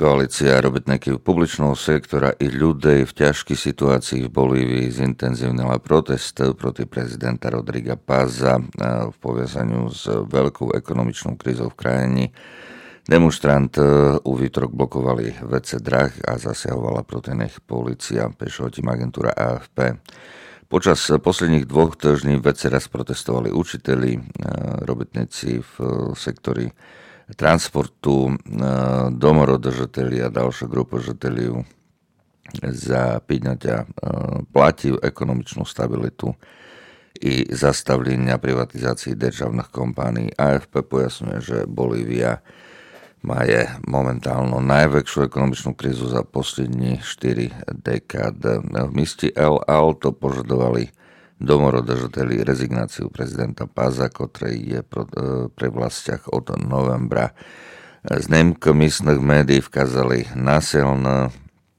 Koalícia robotníkov publičného sektora i ľudí v ťažkej situácii v Bolívii zintenzívnila protest proti prezidenta Rodriga Paza v poviazaniu s veľkou ekonomičnou krízou v krajine. Demonstrant u výtorok blokovali WC drah a zasiahovala proti nich polícia, píše tým agentúra AFP. Počas posledných 2 týždní WC raz protestovali učiteľi, robotníci v sektori transportu, domorodržiteľi a ďalšia grupa žiteľov za підняття платів, ekonomičnú stabilitu i zastavlenia privatizácií državných kompánií. AFP pojasňuje, že Bolívia má momentálno najväčšiu ekonomičnú krízu za poslední 4 dekády. V meste El Alto požadovali domorodržiteľi rezignáciu prezidenta Paza, ktorý je pre vlastiach od novembra. Znemky místnych médií vkázali násilné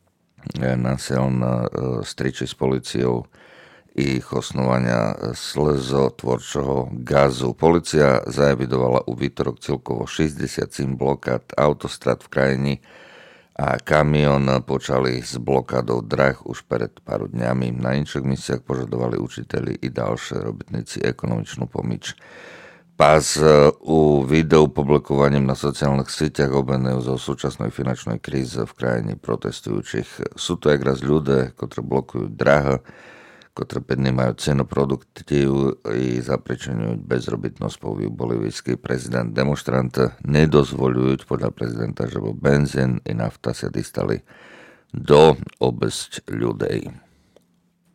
striči s policiou i chosnovania slzotvorčoho gazu. Polícia zaevidovala u výtorok celkovo 67 blokád autostrad v krajine a kamión počali s blokádou drah už pred pár dňami. Na inších miestach požadovali učiteľi i ďalšie robotníci ekonomičnú pomoc. Paz u videu publikovaním na sociálnych sieťach obvinujú zo súčasnej finančnej kríze v krajine protestujúcich. Sú to raz ľudia, ktorí blokujú drah, ktoré podnímajú cenu produktív i zapričeňujú bezrobitnosť, povie bolívijský prezident. Demonstranti nedozvoľujú podľa prezidenta, že benzín i nafta sa dostali do obesť ľudí.